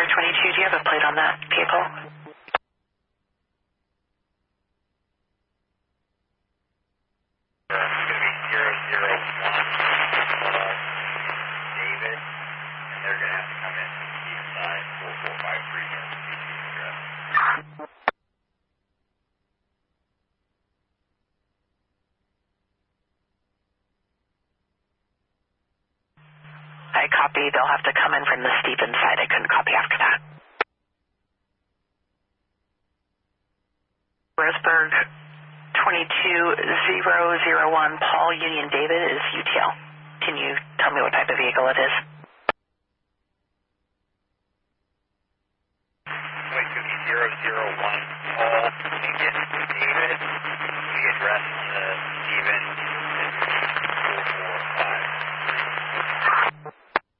22, do you have a plate on that vehicle? It's going to be 001 David, and they're going to have to come in from the east side, 4453 North PC address. I copy. They'll have to come in from the Stevens side. I couldn't copy after that. Roseburg 22001 Paul Union David is UTL. Can you tell me what type of vehicle it is? Wait, could be 001 Paul Union David. The address on the Stevens is 445.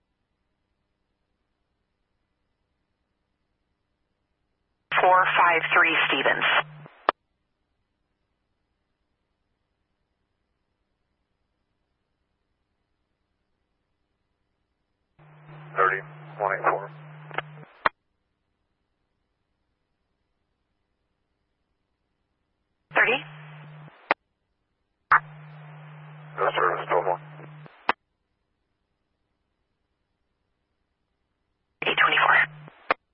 453 Stevens. $30, 184. 30? No service, 12-1.